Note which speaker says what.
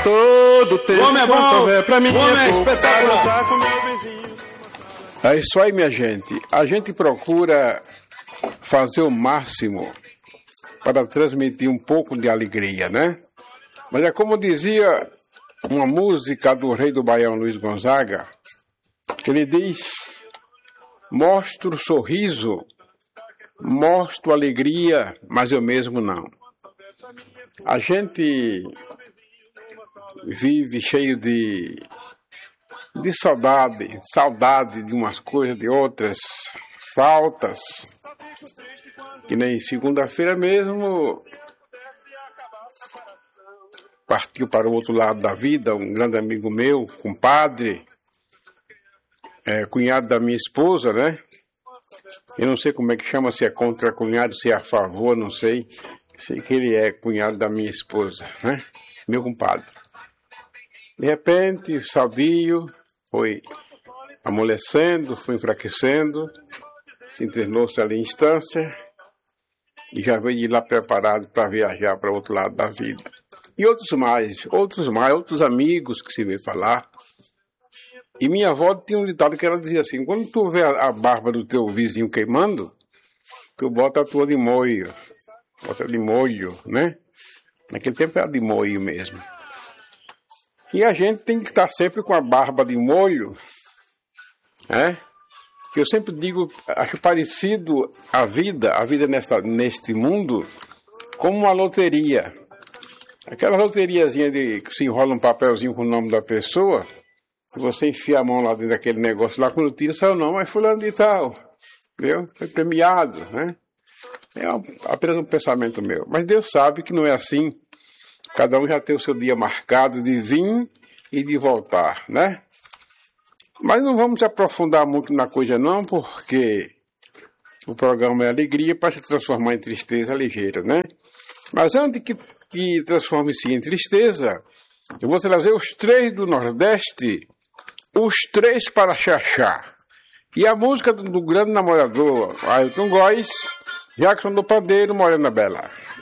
Speaker 1: todo tempo.
Speaker 2: O homem é bom,
Speaker 1: pra mim
Speaker 2: o homem é espetacular.
Speaker 1: É isso aí, minha gente. A gente procura fazer o máximo para transmitir um pouco de alegria, né? Mas é como dizia uma música do rei do Baião, Luiz Gonzaga, que ele diz: mostro sorriso, mostro alegria, mas eu mesmo não. A gente vive cheio de saudade de umas coisas, de outras, faltas. Que nem segunda-feira mesmo partiu para o outro lado da vida um grande amigo meu, compadre, cunhado da minha esposa, né? Eu não sei como é que chama, se é contra cunhado, se é a favor, não sei. Sei que ele é cunhado da minha esposa, né? Meu compadre. De repente, o sadio foi amolecendo, foi enfraquecendo, se internou-se ali em instância e já veio de lá preparado para viajar para o outro lado da vida. E outros amigos que se veio falar. E minha avó tinha um ditado que ela dizia assim: quando tu vê a barba do teu vizinho queimando, tu bota a tua de molho. Bota de molho, né? Naquele tempo era de molho mesmo. E a gente tem que estar sempre com a barba de molho, né? Que eu sempre digo, acho parecido a vida neste mundo, como uma loteria. Aquela loteriazinha que se enrola um papelzinho com o nome da pessoa, que você enfia a mão lá dentro daquele negócio lá, quando tira, sai o nome, mas fulano de tal, entendeu? Foi premiado, né? É apenas um pensamento meu. Mas Deus sabe que não é assim. Cada um já tem o seu dia marcado de vir e de voltar, né? Mas não vamos se aprofundar muito na coisa não, porque o programa é alegria para se transformar em tristeza ligeira, né? Mas antes que transforme-se em tristeza, eu vou trazer os 3 do Nordeste, os 3 para Xaxá. E a música do grande namorador Ailton Góes, Jackson do Pandeiro, Morena Bela.